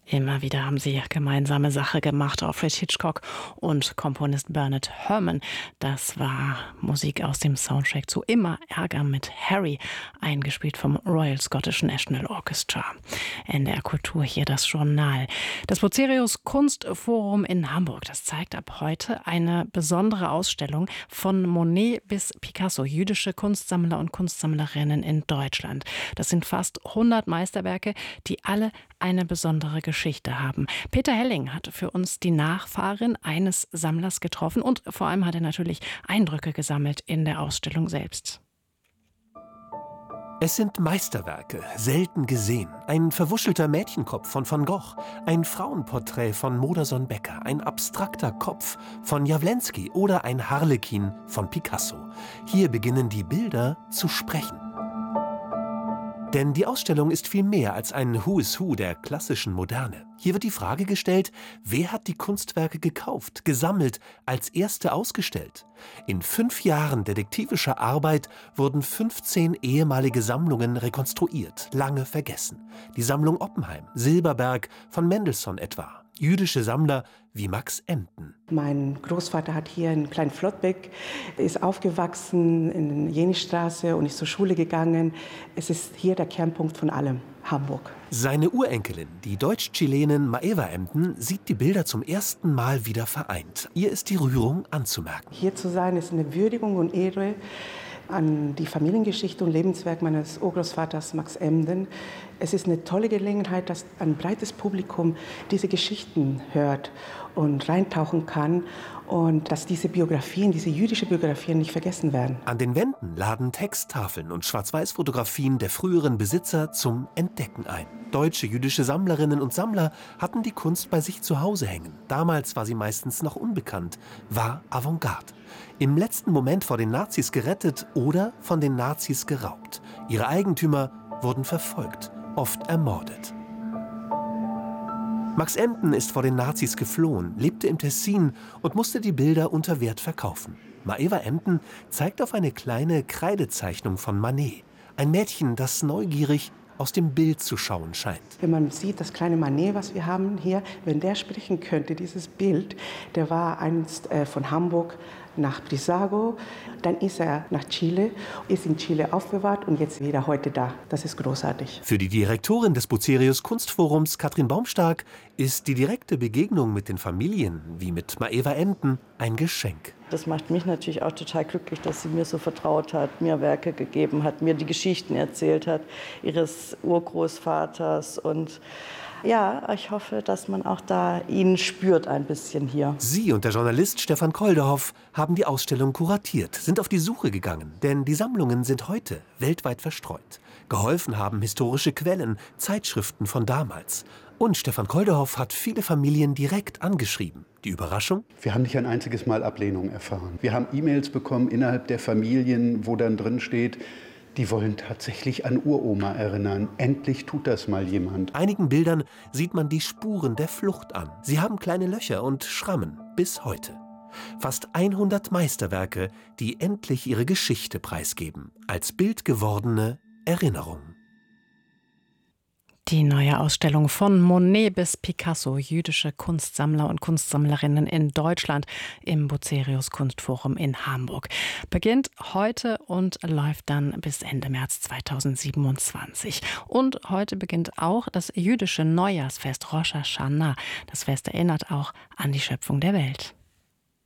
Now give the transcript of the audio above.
Immer wieder haben sie gemeinsame Sache gemacht, Alfred Hitchcock und Komponist Bernard Herrmann. Das war Musik aus dem Soundtrack zu Immer Ärger mit Harry, eingespielt vom Royal Scottish National Orchestra. NDR Kultur, hier das Journal. Das Bucerius Kunstforum in Hamburg, das zeigt ab heute eine besondere Ausstellung von Monet bis Picasso, jüdische Kunstsammler und Kunstsammlerinnen in Deutschland. Das sind fast 100 Meisterwerke, die alle eine besondere Geschichte haben. Peter Helling hat für uns die Nachfahrin eines Sammlers getroffen und vor allem hat er natürlich Eindrücke gesammelt in der Ausstellung selbst. Es sind Meisterwerke, selten gesehen. Ein verwuschelter Mädchenkopf von Van Gogh, ein Frauenporträt von Modersohn-Becker, ein abstrakter Kopf von Jawlensky oder ein Harlekin von Picasso. Hier beginnen die Bilder zu sprechen. Denn die Ausstellung ist viel mehr als ein Who is Who der klassischen Moderne. Hier wird die Frage gestellt, wer hat die Kunstwerke gekauft, gesammelt, als erste ausgestellt? In 5 Jahren detektivischer Arbeit wurden 15 ehemalige Sammlungen rekonstruiert, lange vergessen. Die Sammlung Oppenheim, Silberberg, von Mendelssohn etwa. Jüdische Sammler wie Max Emden. Mein Großvater hat hier in Klein-Flottbek, ist aufgewachsen in Jenigstraße und ist zur Schule gegangen. Es ist hier der Kernpunkt von allem, Hamburg. Seine Urenkelin, die Deutsch-Chilenin Maeva Emden, sieht die Bilder zum ersten Mal wieder vereint. Ihr ist die Rührung anzumerken. Hier zu sein ist eine Würdigung und Ehre an die Familiengeschichte und Lebenswerk meines Urgroßvaters Max Emden. Es ist eine tolle Gelegenheit, dass ein breites Publikum diese Geschichten hört und reintauchen kann und dass diese Biografien, diese jüdischen Biografien nicht vergessen werden. An den Wänden laden Texttafeln und Schwarz-Weiß-Fotografien der früheren Besitzer zum Entdecken ein. Deutsche jüdische Sammlerinnen und Sammler hatten die Kunst bei sich zu Hause hängen. Damals war sie meistens noch unbekannt, war Avantgarde. Im letzten Moment vor den Nazis gerettet oder von den Nazis geraubt. Ihre Eigentümer wurden verfolgt, oft ermordet. Max Emden ist vor den Nazis geflohen, lebte im Tessin und musste die Bilder unter Wert verkaufen. Maeva Emden zeigt auf eine kleine Kreidezeichnung von Manet. Ein Mädchen, das neugierig aus dem Bild zu schauen scheint. Wenn man sieht, das kleine Manet, was wir haben hier, wenn der sprechen könnte, dieses Bild, der war einst von Hamburg nach Brissago, dann ist er nach Chile, ist in Chile aufbewahrt und jetzt wieder heute da. Das ist großartig. Für die Direktorin des Bucerius Kunstforums, Katrin Baumstark, ist die direkte Begegnung mit den Familien, wie mit Maeva Emden, ein Geschenk. Das macht mich natürlich auch total glücklich, dass sie mir so vertraut hat, mir Werke gegeben hat, mir die Geschichten erzählt hat, ihres Urgroßvaters. Und ja, ich hoffe, dass man auch da ihn spürt ein bisschen hier. Sie und der Journalist Stefan Koldehoff haben die Ausstellung kuratiert, sind auf die Suche gegangen, denn die Sammlungen sind heute weltweit verstreut. Geholfen haben historische Quellen, Zeitschriften von damals. Und Stefan Koldehoff hat viele Familien direkt angeschrieben. Die Überraschung? Wir haben nicht ein einziges Mal Ablehnung erfahren. Wir haben E-Mails bekommen innerhalb der Familien, wo dann drin steht, die wollen tatsächlich an Uroma erinnern. Endlich tut das mal jemand. Einigen Bildern sieht man die Spuren der Flucht an. Sie haben kleine Löcher und Schrammen bis heute. Fast 100 Meisterwerke, die endlich ihre Geschichte preisgeben, als bildgewordene Erinnerungen. Die neue Ausstellung von Monet bis Picasso, jüdische Kunstsammler und Kunstsammlerinnen in Deutschland im Bucerius Kunstforum in Hamburg. Beginnt heute und läuft dann bis Ende März 2027. Und heute beginnt auch das jüdische Neujahrsfest Rosh Hashanah. Das Fest erinnert auch an die Schöpfung der Welt.